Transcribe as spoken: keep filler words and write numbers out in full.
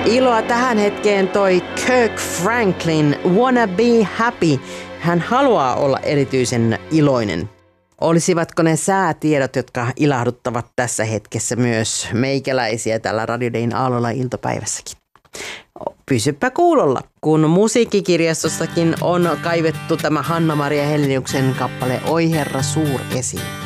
Iloa tähän hetkeen toi Kirk Franklin, Wanna Be Happy. Hän haluaa olla erityisen iloinen. Olisivatko ne säätiedot, jotka ilahduttavat tässä hetkessä myös meikäläisiä tällä Radio Dayn aallolla iltapäivässäkin? Pysyppä kuulolla, kun musiikkikirjastostakin on kaivettu tämä Hanna-Maria Heleniuksen kappale Oi Herra suur esiin.